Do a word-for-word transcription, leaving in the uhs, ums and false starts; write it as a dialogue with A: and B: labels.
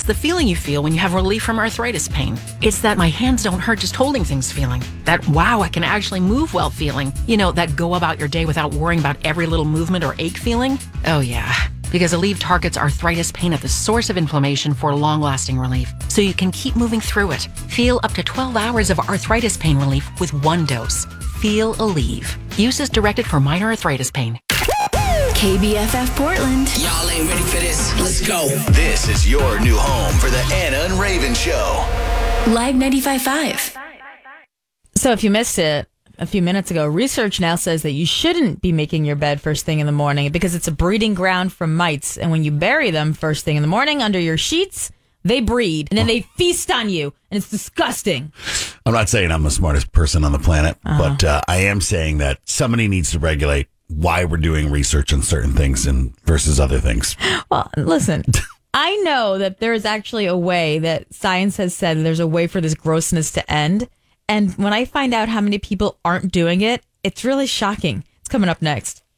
A: It's the feeling you feel when you have relief from arthritis pain. It's that my hands don't hurt just holding things feeling. That wow, I can actually move well feeling. You know, that go about your day without worrying about every little movement or ache feeling. Oh yeah. Because Aleve targets arthritis pain at the source of inflammation for long-lasting relief, so you can keep moving through it. Feel up to twelve hours of arthritis pain relief with one dose. Feel Aleve. Use as directed for minor arthritis pain.
B: K B F F Portland.
C: Y'all ain't ready for this. Let's go.
D: This is your new home for the Anna and Raven Show.
B: Live ninety-five point five.
E: So if you missed it a few minutes ago, research now says that you shouldn't be making your bed first thing in the morning because it's a breeding ground for mites. And when you bury them first thing in the morning under your sheets, they breed and then they feast on you. And it's disgusting.
F: I'm not saying I'm the smartest person on the planet,
E: Uh-huh.
F: but uh, I am saying that somebody needs to regulate why we're doing research on certain things and versus other things.
E: Well, listen, I know that there is actually a way that science has said there's a way for this grossness to end. And when I find out how many people aren't doing it, it's really shocking. It's coming up next.